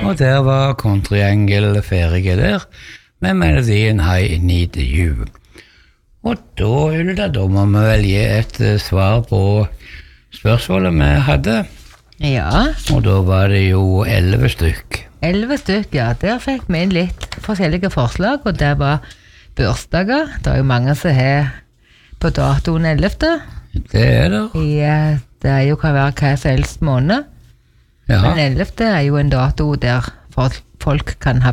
Og der var Country Angle ferdige der, med melodien I Need You. Og da, Hulda, da må vi vel gi et svar på spørsmålet vi hadde. Ja. Og da var det jo 11 stykk. 11 stykk, ja. Der fikk vi inn litt forskjellige forslag, og det var børsdager. Det er jo mange som har på datoen 11. Det er det. Det er jo kan være hva som helst måned. Ja. Men 11. er jo en dato der folk kan ha